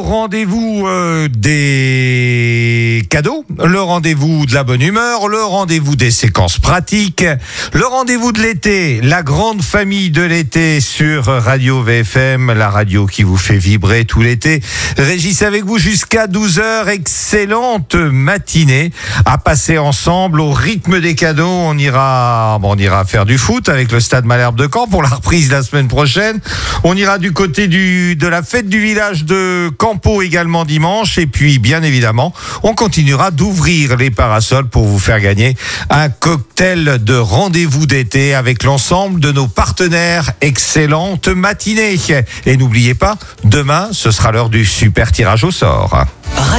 rendez-vous des cadeaux, le rendez-vous de la bonne humeur, le rendez-vous des séquences pratiques, le rendez-vous de l'été, la grande famille de l'été sur Radio VFM, la radio qui vous fait vibrer tout l'été. Régis avec vous jusqu'à 12h, excellente matinée à passer ensemble au rythme des cadeaux. On ira faire du foot avec le Stade Malherbe de Caen pour la reprise la semaine prochaine. On ira du côté de la fête du village de Campo également dimanche. Et puis, bien évidemment, on continuera d'ouvrir les parasols pour vous faire gagner un cocktail de rendez-vous d'été avec l'ensemble de nos partenaires. Excellente matinée. Et n'oubliez pas, demain, ce sera l'heure du super tirage au sort.